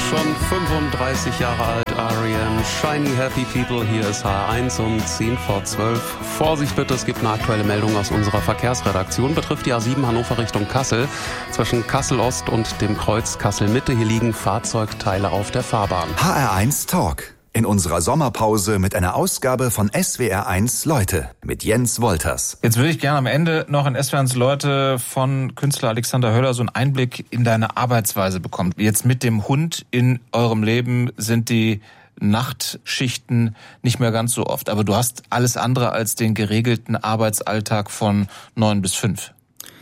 Schon 35 Jahre alt, R.E.M. Shiny Happy People, hier ist HR1 um 10 vor 12. Vorsicht bitte, es gibt eine aktuelle Meldung aus unserer Verkehrsredaktion, betrifft die A7 Hannover Richtung Kassel. Zwischen Kassel Ost und dem Kreuz Kassel Mitte, hier liegen Fahrzeugteile auf der Fahrbahn. HR1 Talk. In unserer Sommerpause mit einer Ausgabe von SWR1 Leute mit Jens Wolters. Jetzt würde ich gerne am Ende noch in SWR1 Leute von Künstler Alexander Höller so einen Einblick in deine Arbeitsweise bekommen. Jetzt mit dem Hund in eurem Leben sind die Nachtschichten nicht mehr ganz so oft. Aber du hast alles andere als den geregelten Arbeitsalltag von 9 bis 5.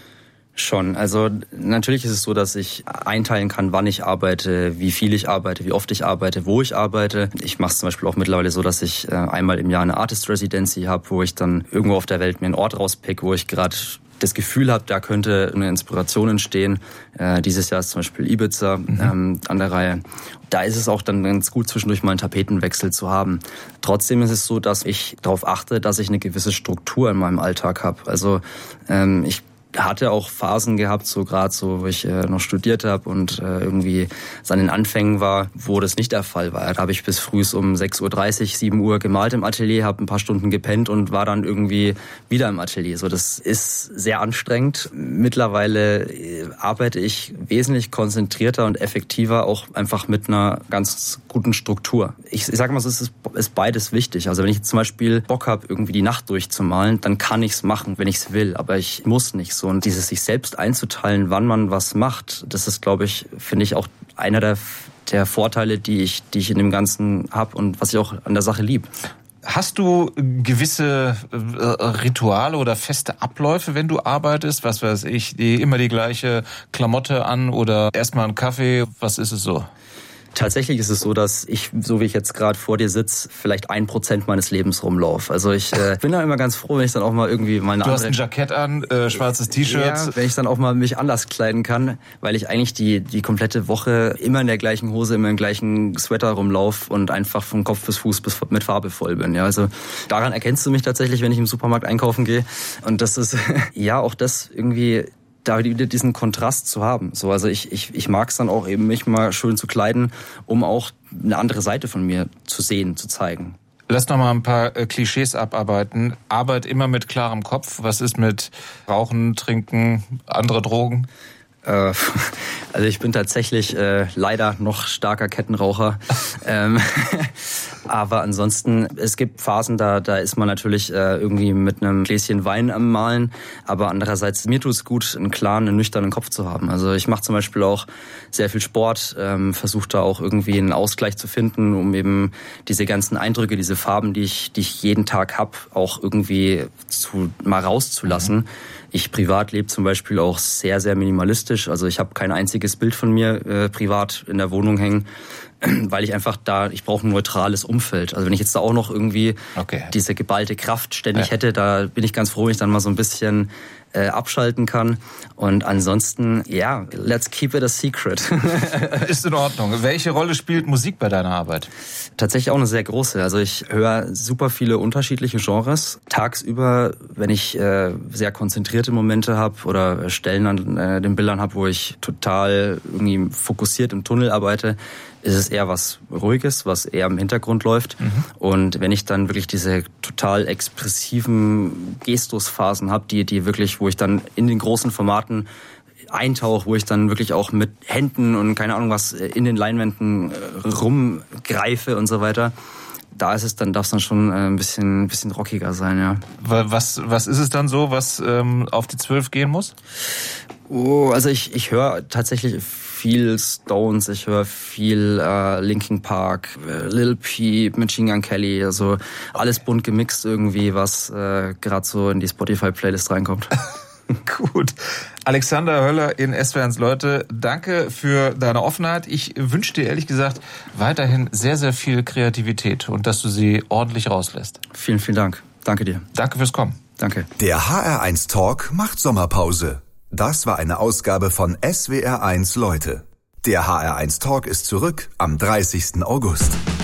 Schon. Also natürlich ist es so, dass ich einteilen kann, wann ich arbeite, wie viel ich arbeite, wie oft ich arbeite, wo ich arbeite. Ich mache es zum Beispiel auch mittlerweile so, dass ich einmal im Jahr eine Artist Residency habe, wo ich dann irgendwo auf der Welt mir einen Ort rauspick, wo ich gerade das Gefühl habe, da könnte eine Inspiration entstehen. Dieses Jahr ist zum Beispiel Ibiza an der Reihe. Da ist es auch dann ganz gut, zwischendurch mal einen Tapetenwechsel zu haben. Trotzdem ist es so, dass ich darauf achte, dass ich eine gewisse Struktur in meinem Alltag habe. Also ich hatte auch Phasen gehabt, so gerade so, wo ich noch studiert habe und irgendwie es an den Anfängen war, wo das nicht der Fall war. Da habe ich bis frühs um 6:30 Uhr, 7 Uhr gemalt im Atelier, habe ein paar Stunden gepennt und war dann irgendwie wieder im Atelier. So, das ist sehr anstrengend. Mittlerweile arbeite ich wesentlich konzentrierter und effektiver, auch einfach mit einer ganz guten Struktur. Ich sage mal, es ist beides wichtig. Also wenn ich jetzt zum Beispiel Bock habe, irgendwie die Nacht durchzumalen, dann kann ich es machen, wenn ich es will. Aber ich muss nicht so. Und dieses sich selbst einzuteilen, wann man was macht, das ist, glaube ich, finde ich auch einer der Vorteile, die ich in dem Ganzen habe und was ich auch an der Sache lieb. Hast du gewisse Rituale oder feste Abläufe, wenn du arbeitest? Was weiß ich, immer die gleiche Klamotte an oder erstmal einen Kaffee? Was ist es so? Tatsächlich ist es so, dass ich, so wie ich jetzt gerade vor dir sitze, vielleicht 1% meines Lebens rumlaufe. Also ich bin da immer ganz froh, wenn ich dann auch mal irgendwie mal eine Du hast ein Jackett an, schwarzes T-Shirt. Ja, wenn ich dann auch mal mich anders kleiden kann, weil ich eigentlich die komplette Woche immer in der gleichen Hose, immer im gleichen Sweater rumlaufe und einfach von Kopf bis Fuß mit Farbe voll bin. Ja, also daran erkennst du mich tatsächlich, wenn ich im Supermarkt einkaufen gehe. Und das ist ja auch das irgendwie, da wieder diesen Kontrast zu haben. So, also ich mag es dann auch eben, mich mal schön zu kleiden, um auch eine andere Seite von mir zu sehen, zu zeigen. Lass noch mal ein paar Klischees abarbeiten. Arbeit immer mit klarem Kopf. Was ist mit Rauchen, Trinken, andere Drogen? Also ich bin tatsächlich leider noch starker Kettenraucher. Aber ansonsten, es gibt Phasen, da ist man natürlich irgendwie mit einem Gläschen Wein am Malen. Aber andererseits, mir tut es gut, einen klaren, einen nüchternen Kopf zu haben. Also ich mache zum Beispiel auch sehr viel Sport, versuche da auch irgendwie einen Ausgleich zu finden, um eben diese ganzen Eindrücke, diese Farben, die ich jeden Tag habe, auch irgendwie mal rauszulassen. Ich privat lebe zum Beispiel auch sehr, sehr minimalistisch. Also ich habe kein einziges Bild von mir privat in der Wohnung hängen, weil ich einfach ich brauche ein neutrales Umfeld. Also wenn ich jetzt da auch noch irgendwie diese geballte Kraft ständig hätte, da bin ich ganz froh, wenn ich dann mal so ein bisschen abschalten kann. Und ansonsten, ja, let's keep it a secret. Ist in Ordnung. Welche Rolle spielt Musik bei deiner Arbeit? Tatsächlich auch eine sehr große. Also ich höre super viele unterschiedliche Genres. Tagsüber, wenn ich sehr konzentrierte Momente habe oder Stellen an den Bildern habe, wo ich total irgendwie fokussiert im Tunnel arbeite, ist es eher was Ruhiges, was eher im Hintergrund läuft. Und wenn ich dann wirklich diese total expressiven Gestusphasen habe, die wirklich, wo ich dann in den großen Formaten eintauche, wo ich dann wirklich auch mit Händen und keine Ahnung was in den Leinwänden rumgreife und so weiter, da ist es dann, darf es dann schon ein bisschen rockiger sein, ja. Was ist es dann so, was auf die 12 gehen muss? Oh, also ich höre tatsächlich viel Stones, ich höre viel Linkin Park, Lil Peep, Machine Gun Kelly, also alles bunt gemixt irgendwie, was gerade so in die Spotify-Playlist reinkommt. Gut. Alexander Höller in SWR1 Leute, danke für deine Offenheit. Ich wünsche dir ehrlich gesagt weiterhin sehr, sehr viel Kreativität und dass du sie ordentlich rauslässt. Vielen, vielen Dank. Danke dir. Danke fürs Kommen. Danke. Der HR1 Talk macht Sommerpause. Das war eine Ausgabe von SWR1 Leute. Der HR1 Talk ist zurück am 30. August.